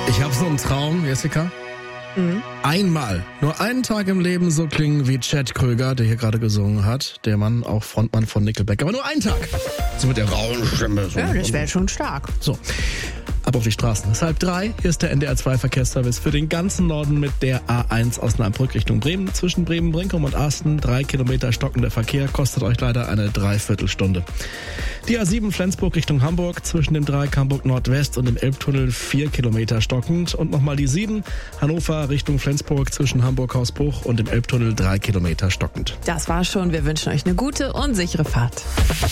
Ich habe so einen Traum, Jessica. Einmal, nur einen Tag im Leben so klingen wie Chad Kröger, der hier gerade gesungen hat. Der Mann, auch Frontmann von Nickelback. Aber nur einen Tag. So mit der rauen Stimme. So. Ja, das wäre schon stark. So, ab auf die Straßen. Es ist 2:30. Hier ist der NDR 2 Verkehrsservice für den ganzen Norden mit der A1 Osnabrück Richtung Bremen. Zwischen Bremen-Brinkum und Asten 3 Kilometer stockender Verkehr. Kostet euch leider eine Dreiviertelstunde. Die A7 Flensburg Richtung Hamburg. Zwischen dem Dreieck Hamburg Nordwest und dem Elbtunnel 4 Kilometer stockend. Und nochmal die 7 Hannover Richtung Flensburg zwischen Hamburg-Hausbruch und dem Elbtunnel 3 Kilometer stockend. Das war's schon. Wir wünschen euch eine gute und sichere Fahrt.